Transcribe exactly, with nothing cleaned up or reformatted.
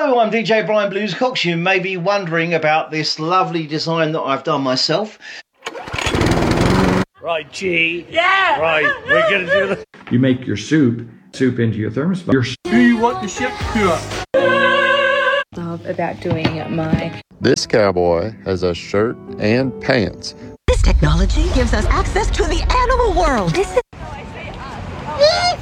Hello, I'm D J Brian Bluescox. You may be wondering about this lovely design that I've done myself. Right, G. Yeah! Right, we're gonna do the... You make your soup, soup into your thermos. Your Do you want the ship pure? Love about doing my... This cowboy has a shirt and pants. This technology gives us access to the animal world. This is...